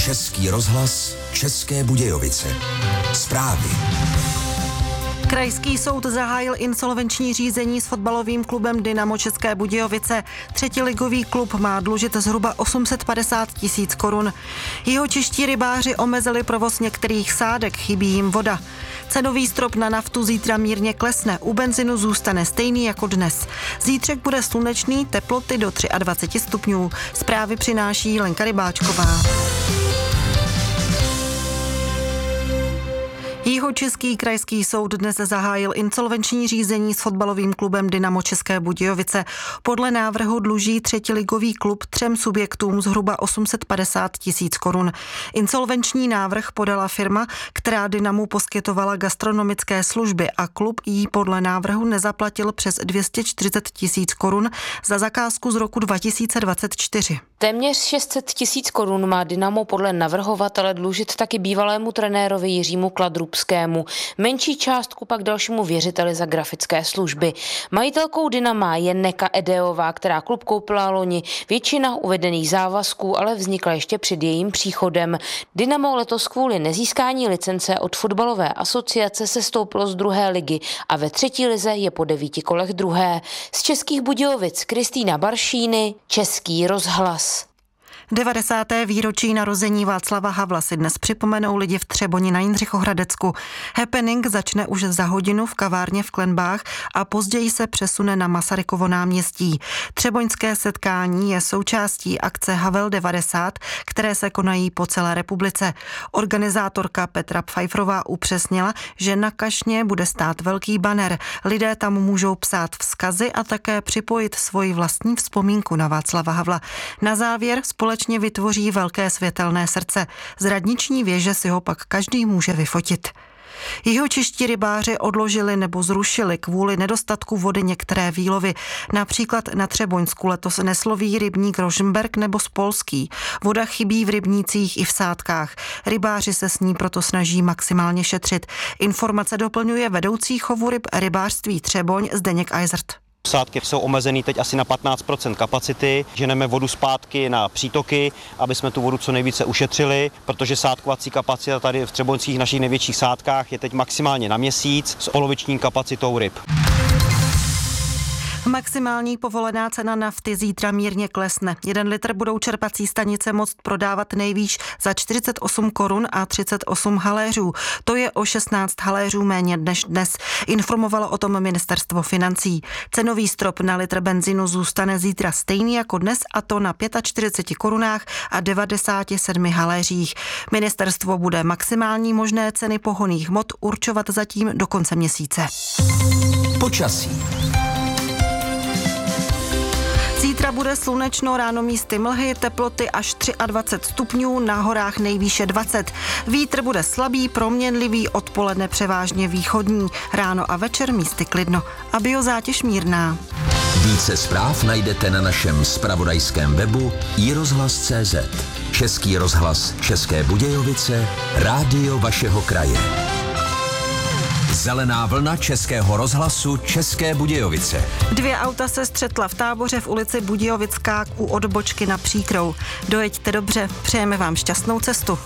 Český rozhlas, České Budějovice. Zprávy. Krajský soud zahájil insolvenční řízení s fotbalovým klubem Dynamo České Budějovice. Třetiligový klub má dlužit zhruba 850 000 korun. Jihočeští rybáři omezili provoz některých sádek, chybí jim voda. Cenový strop na naftu zítra mírně klesne, u benzinu zůstane stejný jako dnes. Zítřek bude slunečný, teploty do 23 stupňů. Zprávy přináší Lenka Rybáčková. Jihočeský krajský soud dnes zahájil insolvenční řízení s fotbalovým klubem Dynamo České Budějovice. Podle návrhu dluží třetiligový klub 3 subjektům zhruba 850 000 korun. Insolvenční návrh podala firma, která Dynamu poskytovala gastronomické služby a klub jí podle návrhu nezaplatil přes 240 000 korun za zakázku z roku 2024. Téměř 600 000 korun má Dynamo podle navrhovatele dlužit taky bývalému trenérovi Jiřímu Kladrubskému. Menší částku pak dalšímu věřiteli za grafické služby. Majitelkou Dynama je Neka Edeová, která klub koupila loni. Většina uvedených závazků ale vznikla ještě před jejím příchodem. Dynamo letos kvůli nezískání licence od fotbalové asociace sestoupilo z 2. ligy a ve 3. lize je po 9 kolech druhé. Z Českých Budějovic Kristýna Baršíny, Český rozhlas. 90. výročí narození Václava Havla si dnes připomenou lidi v Třeboni na Jindřichohradecku. Happening začne už za hodinu v kavárně v Klenbách a později se přesune na Masarykovo náměstí. Třeboňské setkání je součástí akce Havel 90, které se konají po celé republice. Organizátorka Petra Pfeifferová upřesnila, že na kašně bude stát velký banner. Lidé tam můžou psát vzkazy a také připojit svoji vlastní vzpomínku na Václava Havla. Na závěr společně vytvoří velké světelné srdce. Z radniční věže si ho pak každý může vyfotit. Jihočeští rybáři odložili nebo zrušili kvůli nedostatku vody některé výlovy. Například na Třeboňsku letos nesloví rybník Rožmberk nebo Spolský. Voda chybí v rybnících i v sádkách. Rybáři se s ní proto snaží maximálně šetřit. Informace doplňuje vedoucí chovu ryb rybářství Třeboň Zdeněk Eisert. Sádky jsou omezený teď asi na 15% kapacity, ženeme vodu zpátky na přítoky, aby jsme tu vodu co nejvíce ušetřili, protože sádkovací kapacita tady v Třeboňských našich největších sádkách je teď maximálně na měsíc s poloviční kapacitou ryb. Maximální povolená cena nafty zítra mírně klesne. 1 litr budou čerpací stanice moct prodávat nejvýš za 48 korun a 38 haléřů. To je o 16 haléřů méně než dnes. Informovalo o tom ministerstvo financí. Cenový strop na litr benzínu zůstane zítra stejný jako dnes, a to na 45 korunách a 97 haléřích. Ministerstvo bude maximální možné ceny pohonných hmot určovat zatím do konce měsíce. Počasí. Zítra bude slunečno, ráno místy mlhy, teploty až 23 stupňů, na horách nejvýše 20. Vítr bude slabý, proměnlivý, odpoledne převážně východní, ráno a večer místy klidno a biozátěž mírná. Více zpráv najdete na našem zpravodajském webu iRozhlas.cz. Český rozhlas České Budějovice, rádio vašeho kraje. Zelená vlna Českého rozhlasu České Budějovice. 2 auta se střetla v Táboře v ulici Budějovická u odbočky na Příkrou. Dojeďte dobře, přejeme vám šťastnou cestu.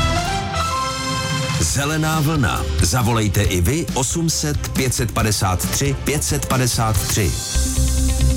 Zelená vlna. Zavolejte i vy 800 553 553.